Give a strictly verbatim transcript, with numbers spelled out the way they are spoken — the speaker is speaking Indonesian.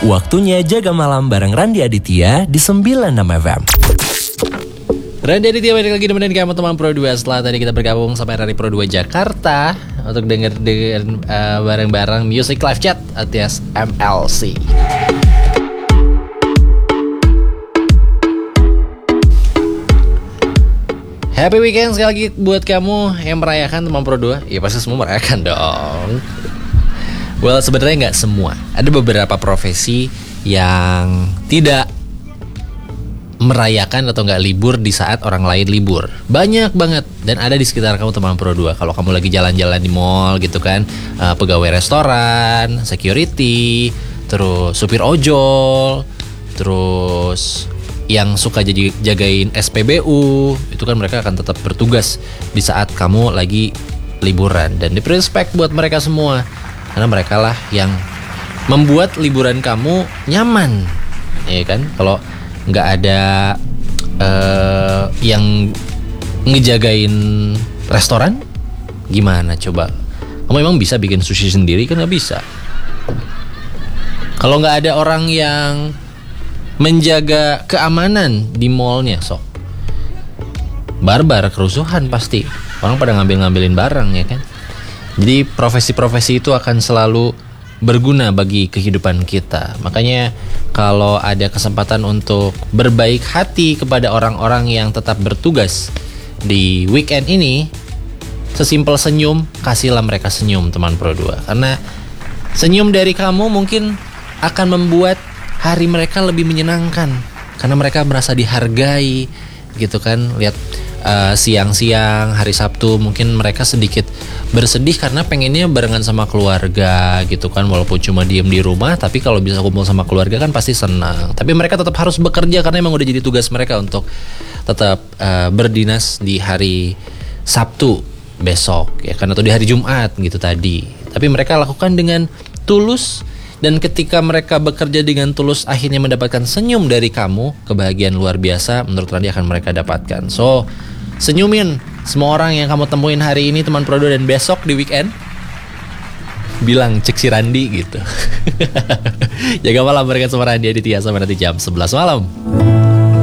Waktunya jaga malam bareng Randy Aditya di sembilan puluh enam F M. Randy Aditya balik lagi nemenin kamu teman Pro dua. Setelah tadi kita bergabung sampai dari Pro dua Jakarta untuk denger dengan uh, bareng-bareng Music Live Chat alias M L C. Happy weekend sekali lagi buat kamu yang merayakan teman Pro dua. Ya pasti semua merayakan dong. Well, sebenarnya nggak semua. Ada beberapa profesi yang tidak merayakan atau nggak libur di saat orang lain libur. Banyak banget. Dan ada di sekitar kamu teman Pro dua. Kalau kamu lagi jalan-jalan di mall gitu kan, uh, pegawai restoran, security, terus supir ojol, terus yang suka jadi jagain S P B U, itu kan mereka akan tetap bertugas di saat kamu lagi liburan. Dan di respect buat mereka semua, karena mereka lah yang membuat liburan kamu nyaman, ya kan? Kalau nggak ada uh, yang ngejagain restoran, gimana coba? Kamu emang bisa bikin sushi sendiri kan? Nggak bisa. Kalau nggak ada orang yang menjaga keamanan di mallnya, sok barbar, kerusuhan pasti. Orang pada ngambil-ngambilin barang, ya kan? Jadi profesi-profesi itu akan selalu berguna bagi kehidupan kita. Makanya kalau ada kesempatan untuk berbaik hati kepada orang-orang yang tetap bertugas di weekend ini, sesimpel senyum, kasihlah mereka senyum teman Pro dua. Karena senyum dari kamu mungkin akan membuat hari mereka lebih menyenangkan. Karena mereka merasa dihargai gitu kan. Lihat uh, siang-siang hari Sabtu mungkin mereka sedikit bersedih karena pengennya barengan sama keluarga gitu kan, walaupun cuma diem di rumah, tapi kalau bisa kumpul sama keluarga kan pasti senang. Tapi mereka tetap harus bekerja karena emang udah jadi tugas mereka untuk tetap uh, berdinas di hari Sabtu besok ya kan, atau di hari Jumat gitu tadi. Tapi mereka lakukan dengan tulus, dan ketika mereka bekerja dengan tulus akhirnya mendapatkan senyum dari kamu, kebahagiaan luar biasa menurut Randy akan mereka dapatkan. So senyumin semua orang yang kamu temuin hari ini teman Pro dua, dan besok di weekend bilang cek si Randy gitu. Jaga malam mereka sama Randy Aditya sampai nanti jam sebelas malam.